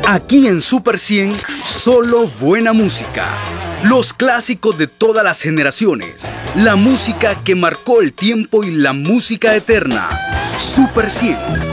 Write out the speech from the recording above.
Aquí en Super 100, solo buena música. Los clásicos de todas las generaciones. La música que marcó el tiempo y la música eterna. Super 100.